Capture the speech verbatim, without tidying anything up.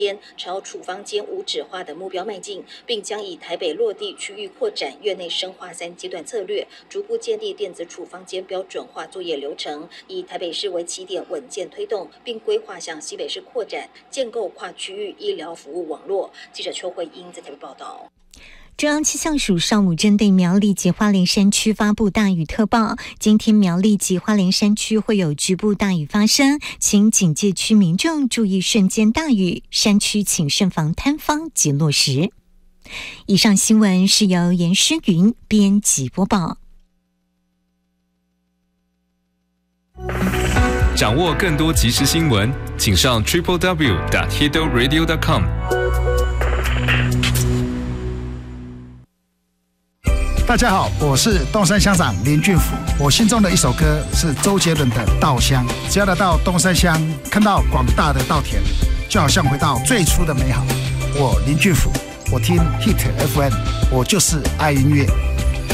朝处方间无纸化的目标迈进，并将以台北落地区域扩展、院内深化三阶段策略，逐步建立电子处方间标准化作业流程，以台北市为起点稳健推动，并规划向西北市扩展，建构跨区域医疗服务网络。记者邱慧英在台北报道。 中央气象署上午针对苗栗及花莲山区发布大雨特报，今天苗栗及花莲山区会有局部大雨发生，请警戒区民众注意瞬间大雨，山区请慎防坍方及落石。以上新闻是由严诗云编辑播报。 掌握更多即时新闻，请上 triple w 点 hito radio 点 com。 大家好，我是东山乡长林俊甫。我心中的一首歌是周杰伦的《稻香》。只要来到东山乡，看到广大的稻田，就好像回到最初的美好。我林俊甫，我听 Hit F M， 我就是爱音乐。